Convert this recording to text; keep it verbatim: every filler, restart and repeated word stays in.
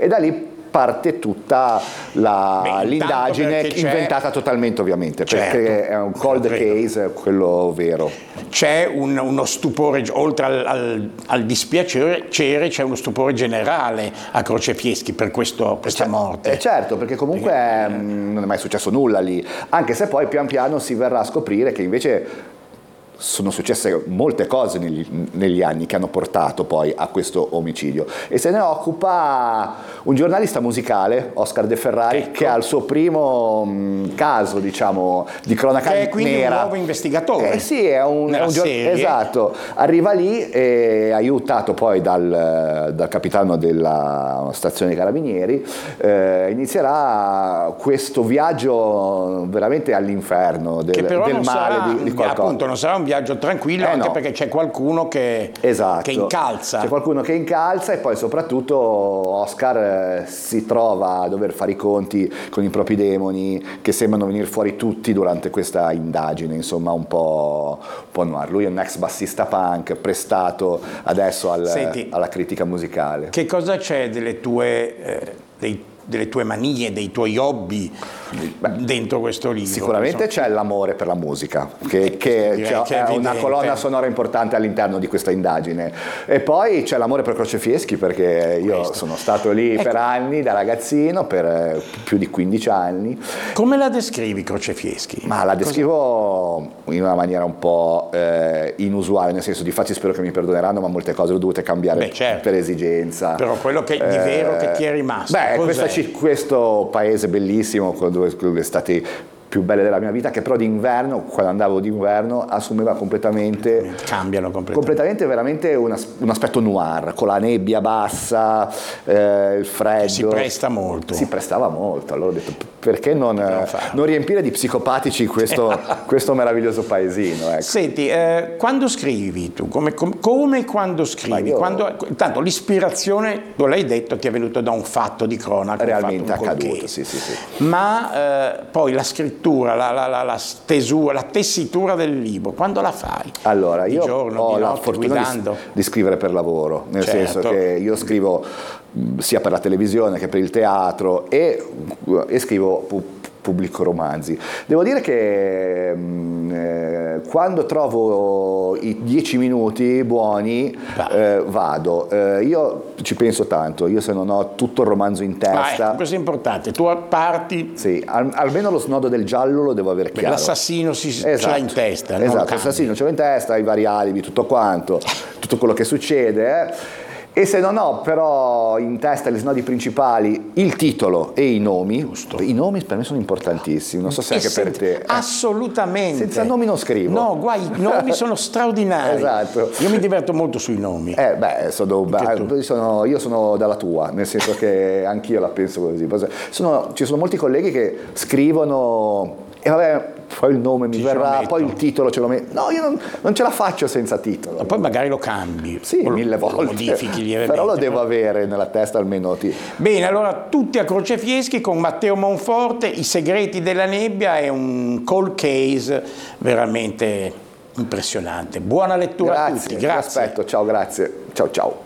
e da lì parte tutta l'indagine, inventata totalmente ovviamente, certo, perché è un cold case, quello vero. C'è un, uno stupore, oltre al, al, al dispiacere, c'è uno stupore generale a Crocefieschi per questo, questa morte. Eh certo, perché comunque perché... mh, non è mai successo nulla lì, anche se poi pian piano si verrà a scoprire che invece sono successe molte cose negli, negli anni che hanno portato poi a questo omicidio, e se ne occupa un giornalista musicale, Oscar De Ferrari, ecco, che ha il suo primo mh, caso, diciamo, di cronaca nera. Che è quindi nera. Un nuovo investigatore. Eh sì, è un, è un serie. Esatto, arriva lì e aiutato poi dal, dal capitano della stazione Carabinieri, eh, inizierà questo viaggio veramente all'inferno del, del male sarà, di, di qualcosa. Appunto, non sarà un viaggio tranquillo, eh anche no. perché c'è qualcuno che, esatto. che incalza. C'è qualcuno che incalza, e poi soprattutto Oscar eh, si trova a dover fare i conti con i propri demoni, che sembrano venire fuori tutti durante questa indagine, insomma un po', un po' noir. Lui è un ex bassista punk prestato adesso al, Senti, alla critica musicale. Che cosa c'è delle tue, eh, dei, delle tue manie, dei tuoi hobby dentro questo libro? Sicuramente c'è l'amore per la musica, che, che, cioè, che è una colonna sonora importante all'interno di questa indagine, e poi c'è l'amore per Crocefieschi, perché io questo. sono stato lì ecco. per anni da ragazzino, per più di quindici anni. Come la descrivi Crocefieschi? Ma la descrivo in una maniera un po' eh, inusuale, nel senso, difatti spero che mi perdoneranno, ma molte cose le ho dovute cambiare Beh, certo. per esigenza. Però quello che, di eh, vero che ti è rimasto, beh, questa, questo paese bellissimo, con due estate più belle della mia vita, che però d'inverno, quando andavo d'inverno, assumeva completamente cambiano completamente, completamente veramente un, as, un aspetto noir, con la nebbia bassa, eh, il freddo. Si presta molto. Si prestava molto, allora ho detto perché non, non, non riempire di psicopatici questo, questo meraviglioso paesino. Ecco. Senti, eh, quando scrivi tu? Come, come, come quando scrivi? Io... Quando, tanto l'ispirazione, tu l'hai detto, ti è venuto da un fatto di cronaca. Realmente accaduto, sì, sì, sì. Ma eh, poi la scrittura, La, la, la, la stesura, la tessitura del libro, quando la fai? Allora, di io giorno, ho di la notte, fortuna guidando. di, di scrivere per lavoro, nel certo. senso che io scrivo sia per la televisione che per il teatro, e, e scrivo pubblico romanzi. Devo dire che eh, quando trovo i dieci minuti buoni eh, vado. Eh, io ci penso tanto, io se non ho tutto il romanzo in testa... Ah, questo è importante, tu parti... Sì, al, almeno lo snodo del giallo lo devo aver chiaro. L'assassino si esatto. ce l'ha in testa. Esatto, l'assassino ce l'ha in testa, i vari alibi, tutto quanto, tutto quello che succede, eh. E se non ho però in testa gli snodi principali, il titolo e i nomi, Giusto. i nomi per me sono importantissimi, non so se e anche sen- per te. Assolutamente. Senza nomi non scrivo. No, guai, i nomi sono straordinari. Esatto. Io mi diverto molto sui nomi. Eh beh, sono, beh sono, io sono dalla tua, nel senso che anch'io la penso così. Sono, ci sono molti colleghi che scrivono... E vabbè, poi il nome mi Ci verrà, poi il titolo ce lo metto. No, io non, non ce la faccio senza titolo. Ma poi magari lo cambi. Sì, lo, mille volte. Lo modifichi lievemente. Però lo devo avere nella testa almeno. Ti... Bene, allora tutti a Crocefieschi con Matteo Monforte, I segreti della nebbia, è un cold case veramente impressionante. Buona lettura grazie, a tutti. Grazie. Aspetto, ciao, grazie. Ciao, ciao.